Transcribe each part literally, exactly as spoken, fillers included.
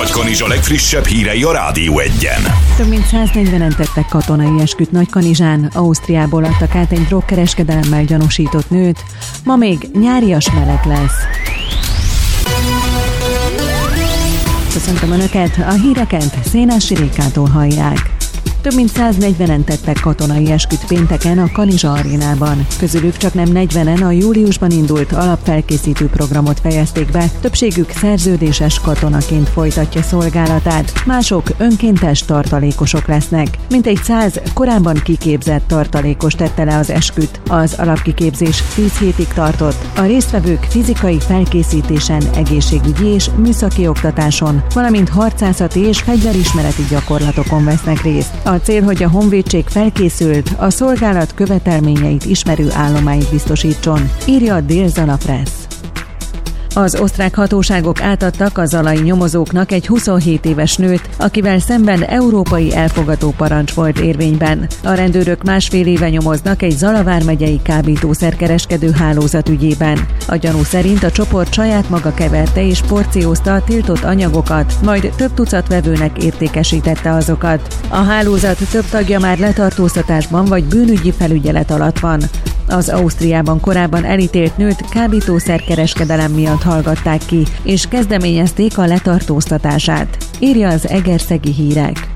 Nagykanizsa legfrissebb hírei a Rádió Egyen. Több mint száznegyvenen tettek katonai esküt Nagykanizsán. Ausztriából adtak át egy drogkereskedelemmel gyanúsított nőt. Ma még nyárias meleg lesz. Köszöntöm Önöket, a híreket Szénási Rékától hallják. Több mint száznegyvenen tettek katonai esküt pénteken a Kanizsa arénában. Közülük csak nem negyvenen a júliusban indult alapfelkészítő programot fejezték be, többségük szerződéses katonaként folytatja szolgálatát, mások önkéntes tartalékosok lesznek. Mintegy száz korábban kiképzett tartalékos tette le az esküt. Az alapkiképzés tíz hétig tartott. A résztvevők fizikai felkészítésen, egészségügyi és műszaki oktatáson, valamint harcászati és fegyverismereti gyakorlatokon vesznek részt. A cél, hogy a honvédség felkészült, a szolgálat követelményeit ismerő állományt biztosítson, írja a Dél-Zala Press. Az osztrák hatóságok átadtak a zalai nyomozóknak egy huszonhét éves nőt, akivel szemben európai elfogató parancs volt érvényben. A rendőrök másfél éve nyomoznak egy Zala vármegyei kábítószerkereskedő hálózat ügyében. A gyanú szerint a csoport saját maga keverte és porciózta a tiltott anyagokat, majd több tucat vevőnek értékesítette azokat. A hálózat több tagja már letartóztatásban vagy bűnügyi felügyelet alatt van. Az Ausztriában korábban elítélt nőt kábítószerkereskedelem miatt hallgatták ki, és kezdeményezték a letartóztatását, írja az Egerszegi Hírek.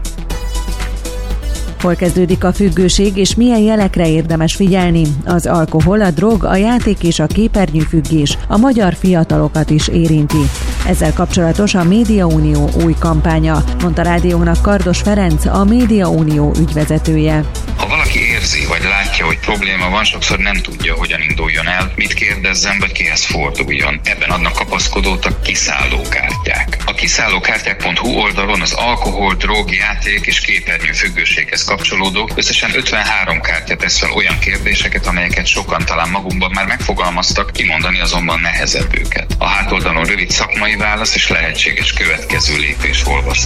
Hol kezdődik a függőség, és milyen jelekre érdemes figyelni? Az alkohol, a drog, a játék és a képernyőfüggés a magyar fiatalokat is érinti. Ezzel kapcsolatos a Médiaunió új kampánya, mondta rádiónak Kardos Ferenc, a Médiaunió ügyvezetője. Ha valaki érzi, vagy látja, hogy probléma van, sokszor nem tudja, hogyan induljon el, mit kérdezzen, vagy kihez forduljon. Ebben adnak kapaszkodót a kiszállókártyák. A kiszállókártyák pont hu oldalon az alkohol, drog, játék és képernyő függőséghez kapcsolódó összesen ötvenhárom kártya tesz fel olyan kérdéseket, amelyeket sokan talán magunkban már megfogalmaztak, kimondani azonban nehezebb őket. A hátoldalon rövid szakmai válasz és lehetséges következő lépés olvasható.